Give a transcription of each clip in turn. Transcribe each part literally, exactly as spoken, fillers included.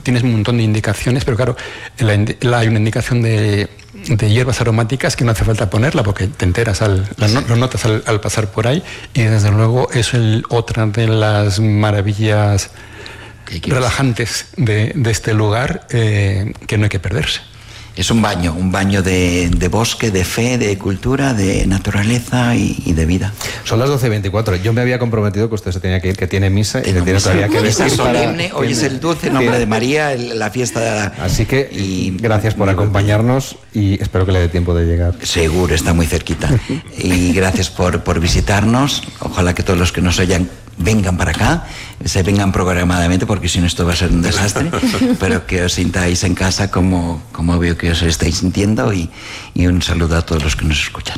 tienes un montón de indicaciones, pero claro, la, la, hay una indicación de, de hierbas aromáticas que no hace falta ponerla porque te enteras, al, la, lo notas al, al pasar por ahí, y desde luego es el, otra de las maravillas relajantes de, de este lugar eh, que no hay que perderse. Es un baño, un baño de, de bosque, de fe, de cultura, de naturaleza y, y de vida. Son las doce y veinticuatro. Yo me había comprometido que usted se tenía que ir, que tiene misa y que tiene todavía que vestir. Misa solemne, para... hoy es el dulce nombre de María, el, la fiesta de la... Así que y... gracias por acompañarnos y espero que le dé tiempo de llegar. Seguro, está muy cerquita. Y gracias por, por visitarnos. Ojalá que todos los que nos oyan vengan para acá, se vengan programadamente, porque si no esto va a ser un desastre, pero que os sintáis en casa como, como veo que os estáis sintiendo, y, y un saludo a todos los que nos escuchan.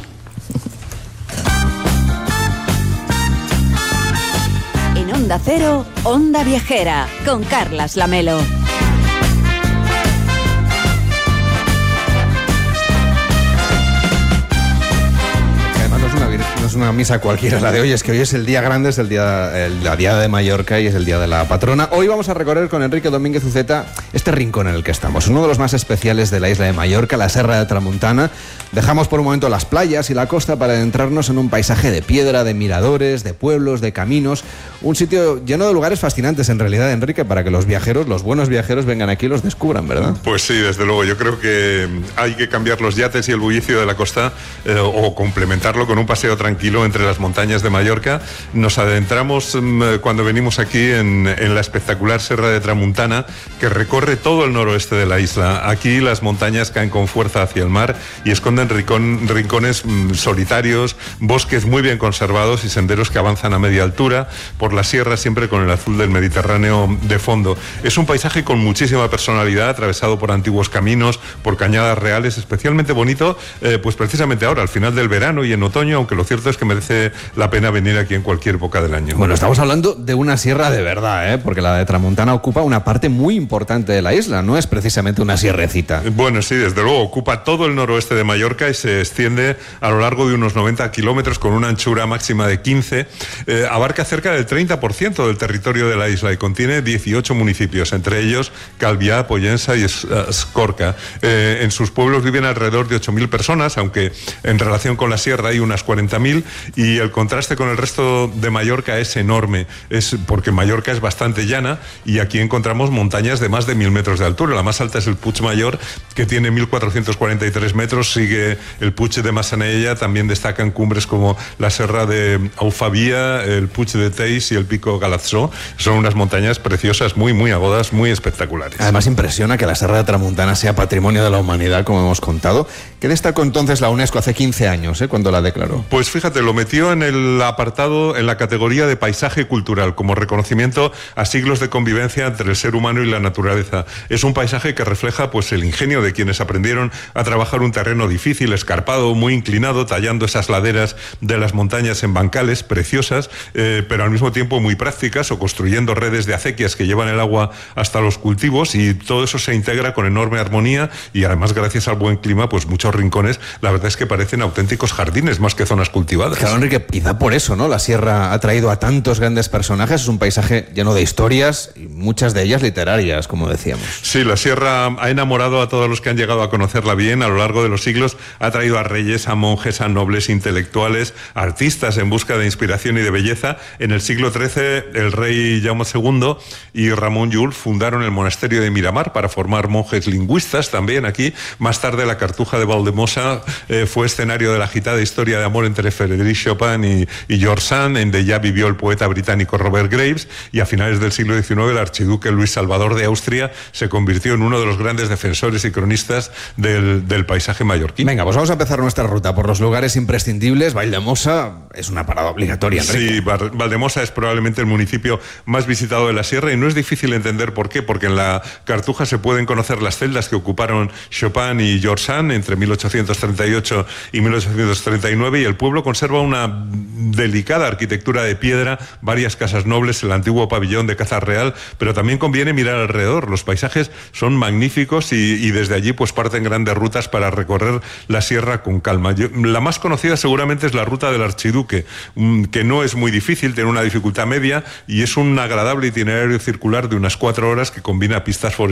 En Onda Cero, Onda Viajera, con Carlas Lamelo. No es una misa cualquiera la de hoy, es que hoy es el día grande, es el día, el, la Diada de Mallorca y es el día de la patrona. Hoy vamos a recorrer con Enrique Domínguez Uceta este rincón en el que estamos, uno de los más especiales de la isla de Mallorca, la Serra de Tramuntana. Dejamos por un momento las playas y la costa para adentrarnos en un paisaje de piedra, de miradores, de pueblos, de caminos, un sitio lleno de lugares fascinantes en realidad, Enrique, para que los viajeros, los buenos viajeros, vengan aquí y los descubran, ¿verdad? Pues sí, desde luego, yo creo que hay que cambiar los yates y el bullicio de la costa eh, o complementarlo con un paseo tranquilo entre las montañas de Mallorca. Nos adentramos um, cuando venimos aquí en, en la espectacular Serra de Tramuntana, que recorre todo el noroeste de la isla. Aquí las montañas caen con fuerza hacia el mar y esconden rincón, rincones um, solitarios, bosques muy bien conservados y senderos que avanzan a media altura por la sierra, siempre con el azul del Mediterráneo de fondo. Es un paisaje con muchísima personalidad, atravesado por antiguos caminos, por cañadas reales, especialmente bonito, eh, pues precisamente ahora, al final del verano y en otoño, aunque lo cierto es que merece la pena venir aquí en cualquier época del año. Bueno, estamos hablando de una sierra de verdad, ¿eh? Porque la de Tramuntana ocupa una parte muy importante de la isla, no es precisamente una sierrecita. Bueno, sí, desde luego, ocupa todo el noroeste de Mallorca y se extiende a lo largo de unos noventa kilómetros con una anchura máxima de quince. Eh, abarca cerca del treinta por ciento del territorio de la isla y contiene dieciocho municipios, entre ellos Calviá, Pollensa y Escorca. Eh, en sus pueblos viven alrededor de ocho mil personas, aunque en relación con la sierra hay unas cuarenta mil, y el contraste con el resto de Mallorca es enorme, es porque Mallorca es bastante llana y aquí encontramos montañas de más de mil metros de altura. La más alta es el Puig Mayor, que tiene mil cuatrocientos cuarenta y tres metros, sigue el Puig de Massanella, también destacan cumbres como la Serra de Aufavia, el Puig de Teis y el Pico Galatzó. Son unas montañas preciosas, muy, muy agudas, muy espectaculares. Además impresiona que la Serra de Tramuntana sea patrimonio de la humanidad, como hemos contado. ¿Qué destacó entonces la UNESCO hace quince años, eh, cuando la declaró? Pues fíjate, lo metió en el apartado, en la categoría de paisaje cultural, como reconocimiento a siglos de convivencia entre el ser humano y la naturaleza. Es un paisaje que refleja pues el ingenio de quienes aprendieron a trabajar un terreno difícil, escarpado, muy inclinado, tallando esas laderas de las montañas en bancales preciosas, eh, pero al mismo tiempo muy prácticas, o construyendo redes de acequias que llevan el agua hasta los cultivos, y todo eso se integra con enorme armonía, y además gracias al buen clima, pues muchos rincones, la verdad es que parecen auténticos jardines más que zonas cultivadas. Claro, Enrique, quizá por eso, ¿no? La sierra ha traído a tantos grandes personajes, es un paisaje lleno de historias, y muchas de ellas literarias, como decíamos. Sí, la sierra ha enamorado a todos los que han llegado a conocerla bien a lo largo de los siglos, ha traído a reyes, a monjes, a nobles, intelectuales, a artistas en busca de inspiración y de belleza. En el siglo trece, el rey Jaume segundo y Ramón Llull fundaron el monasterio de Miramar para formar monjes lingüistas también aquí. Más tarde, la Cartuja de Valldemossa eh, fue escenario de la agitada historia de amor entre Frédéric Chopin y, y George Sand, en donde ya vivió el poeta británico Robert Graves, y a finales del siglo diecinueve el archiduque Luis Salvador de Austria se convirtió en uno de los grandes defensores y cronistas del, del paisaje mallorquín. Venga, pues vamos a empezar nuestra ruta por los lugares imprescindibles. Valldemossa es una parada obligatoria, Enrique. Sí, Valldemossa es probablemente el municipio más visitado de la sierra, y no es difícil entender por qué, porque en la Cartuja se pueden conocer las celdas que ocuparon Chopin y George Sand entre mil ochocientos treinta y ocho y mil ochocientos treinta y nueve, y el pueblo conserva una delicada arquitectura de piedra, varias casas nobles, el antiguo pabellón de caza real, pero también conviene mirar alrededor. Los paisajes son magníficos y, y desde allí pues parten grandes rutas para recorrer la sierra con calma. Yo, la más conocida seguramente es la ruta del Archiduque, que no es muy difícil, tiene una dificultad media y es un agradable itinerario circular de unas cuatro horas que combina pistas forestales